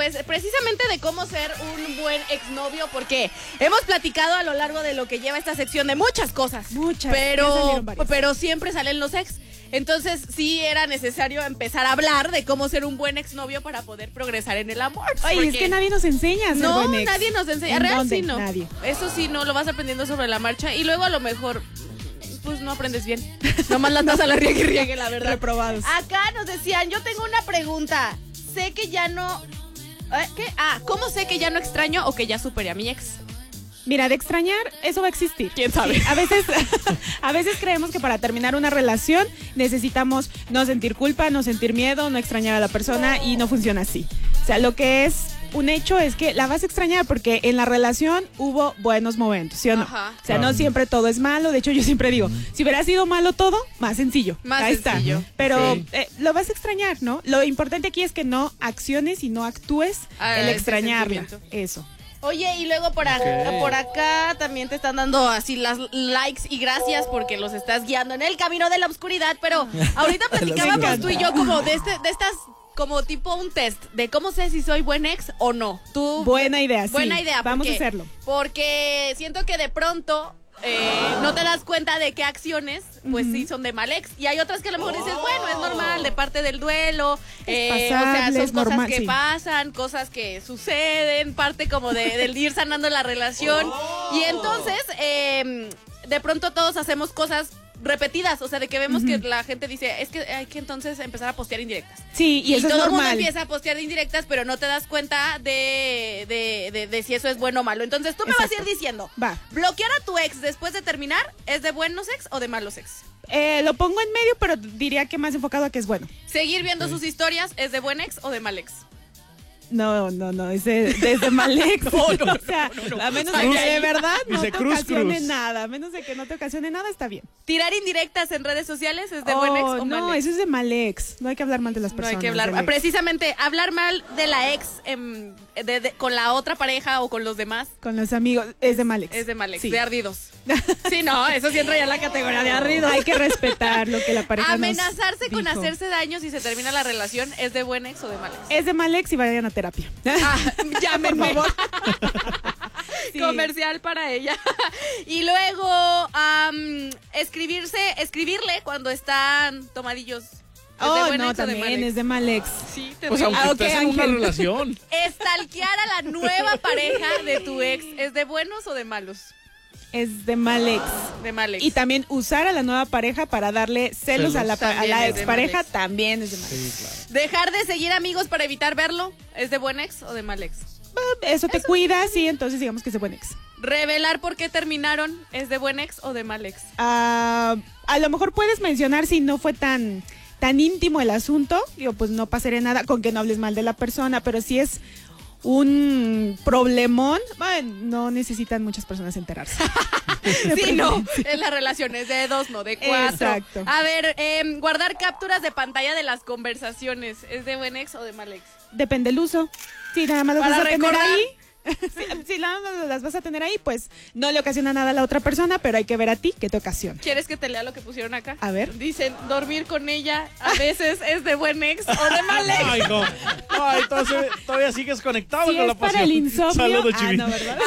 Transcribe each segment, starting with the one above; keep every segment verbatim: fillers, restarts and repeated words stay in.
pues precisamente de cómo ser un buen exnovio, porque hemos platicado a lo largo de lo que lleva esta sección de muchas cosas. Muchas. Pero, pero siempre salen los ex. Entonces sí era necesario empezar a hablar de cómo ser un buen exnovio para poder progresar en el amor. Oye, es que nadie nos enseña a ser No, buen ex. nadie nos enseña. ¿En Real dónde? sí no. Nadie. Eso sí, no, lo vas aprendiendo sobre la marcha y luego a lo mejor pues no aprendes bien. Nomás las das a la riegue y riegue, la verdad. Reprobados. Acá nos decían, yo tengo una pregunta. Sé que ya no... ¿Eh? ¿Qué? Ah, ¿cómo sé que ya no extraño o que ya superé a mi ex? Mira, de extrañar, eso va a existir. ¿Quién sabe? Sí, a veces, a veces creemos que para terminar una relación necesitamos no sentir culpa, no sentir miedo, no extrañar a la persona y no funciona así. O sea, lo que es un hecho es que la vas a extrañar porque en la relación hubo buenos momentos, ¿sí o no? Ajá. O sea, no siempre todo es malo. De hecho, yo siempre digo, si hubiera sido malo todo, más sencillo. Más Ahí sencillo. está. Pero Sí. eh, lo vas a extrañar, ¿no? Lo importante aquí es que no acciones y no actúes Ah, el ese extrañarla. sentimiento. Eso. Oye, y luego por acá, Ok. por acá también te están dando así las likes y gracias porque los estás guiando en el camino de la oscuridad, pero ahorita platicábamos encanta. tú y yo como de este, de estas, como tipo un test de cómo sé si soy buen ex o no. Tú, Buena idea, sí. buena idea. Vamos porque- a hacerlo. Porque siento que de pronto eh, no te das cuenta de qué acciones, pues Ujú. sí, son de mal ex. Y hay otras que a lo mejor dices, bueno, es normal, de parte del duelo. Es eh, o sea, pasable, son es cosas normal, que sí. pasan, cosas que suceden, parte como de, del ir sanando la relación. Y entonces, eh, de pronto todos hacemos cosas repetidas, o sea, de que vemos Ujú. que la gente dice, es que hay que entonces empezar a postear indirectas. Sí, y, eso todo es el mundo normal. empieza a postear indirectas, pero no te das cuenta de, de, de, de si eso es bueno o malo. Entonces tú me vas a Exacto. ir diciendo, Va. ¿bloquear a tu ex después de terminar es de buenos ex o de malos ex? Eh, lo pongo en medio, pero diría que más enfocado a que es bueno. ¿Seguir viendo sus historias es de buen ex o de mal ex? No, no, no, es de, desde mal ex. No, no, o sea, a menos de Cruz. que de verdad no Dice te cruz, ocasione cruz. nada. A menos de que no te ocasione nada, está bien. ¿Tirar indirectas en redes sociales es de Oh, buen ex o no, mal ex? eso es de mal ex. No hay que hablar mal de las No personas. hay que hablar, del ex. precisamente, hablar mal de la ex em, de- de- con la otra pareja o con los demás Con los amigos, es de mal ex. es de mal ex, Sí. de ardidos. Sí, no, eso sí entra ya en la categoría de ardidos. Hay que respetar lo que la pareja nos Amenazarse con dijo. hacerse daño si se termina la relación es de buen ex o de mal ex. Es de mal ex y vayan a terapia. Ah, llámenme. Por favor. Sí. Comercial para ella. Y luego am, escribirse, escribirle cuando están tomadillos. ¿Es de Oh, buen no, ex o de mal también ex? es de mal ex. Sí, te Pues digo. aunque Ah, ok, estés en una Ángel. relación. Estalquear a la nueva pareja de tu ex, ¿es de buenos o de malos? Es de mal ex. De mal ex. Y también usar a la nueva pareja para darle celos, Celos. a la, pa- a También la es de expareja mal ex. también es de mal ex. Sí, claro. Dejar de seguir amigos para evitar verlo, ¿es de buen ex o de mal ex? Eso te cuida, sí, entonces digamos que es de buen ex. Revelar por qué terminaron, ¿es de buen ex o de mal ex? Ah, a lo mejor puedes mencionar si no fue tan, tan íntimo el asunto, digo, pues no pasaría nada con que no hables mal de la persona, pero si es un problemón, bueno, no necesitan muchas personas enterarse. Sí, no, en las relaciones de dos, no de cuatro. Exacto. A ver, em, guardar capturas de pantalla de las conversaciones, ¿es de buen ex o de mal ex? Depende el uso. Si nada más las Para vas a tener recordar. ahí. Si, si nada más las vas a tener ahí, pues no le ocasiona nada a la otra persona, pero hay que ver a ti qué te ocasiona. ¿Quieres que te lea lo que pusieron acá? A ver. Dicen, dormir con ella a veces es de buen ex o de mal ex. Ay, no. No, entonces todavía sigues conectado Si con la es para pasión. el insomnio, Saludos, ah, Chivín. no, ¿verdad?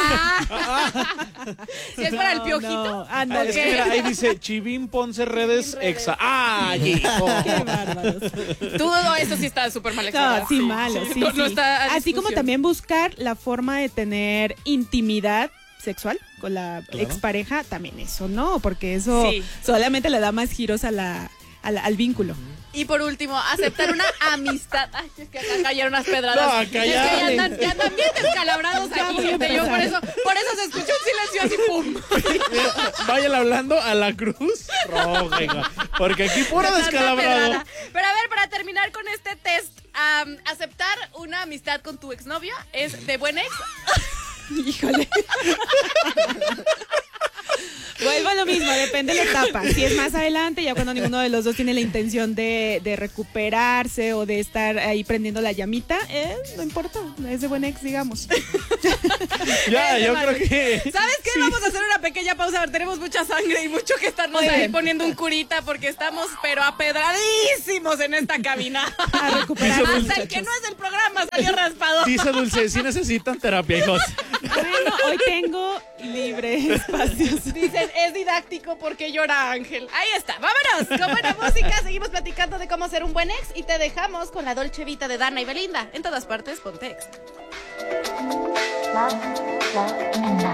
Si es para el No, piojito. no, Ah, ándale. es que mira, ahí dice Chivín Ponce Redes Redes. Exa. ¡Ay, hijo! Qué bárbaros. Todo eso sí está súper mal ex. No, ¿verdad? sí, malo, sí, no, no sí. está a Así como discusión. también buscar la forma de tener intimidad sexual con la Claro. expareja, también eso no, porque eso Sí. solamente le da más giros a la, a la- al vínculo. Y por último, aceptar una amistad. Ay, es que acá cayeron unas pedradas. No, acá Es que ya. ya andan, ya andan bien descalabrados Ya aquí, voy a gente. Yo por eso, empezar. por eso se escuchó un silencio así, pum. Vayan hablando a la cruz roja, hija, porque aquí puro Tanta descalabrado. pedrada. Pero a ver, para terminar con este test, am, aceptar una amistad con tu exnovia es de buen ex. Híjole. Bueno, Vuelvo a lo mismo, depende de la etapa. Si es más adelante, ya cuando ninguno de los dos tiene la intención de, de recuperarse o de estar ahí prendiendo la llamita, eh, no importa, es de buen ex, digamos. Ya, Ese yo Manu. creo que... ¿Sabes qué? sí. Vamos a hacer una pequeña pausa. Tenemos mucha sangre y mucho que estarnos Muy ahí bien. poniendo un curita porque estamos pero apedradísimos en esta cabina. A recuperar. Dice Hasta el que no es del programa salió raspado. Dice Dulce, sí necesitan terapia, hijos. Bueno, hoy tengo libre espacios. Dicen, es didáctico porque llora Ángel. Ahí está, vámonos. Con buena música, seguimos platicando de cómo ser un buen ex y te dejamos con la Dolce Vita de Dana y Belinda. En todas partes, ponte ex.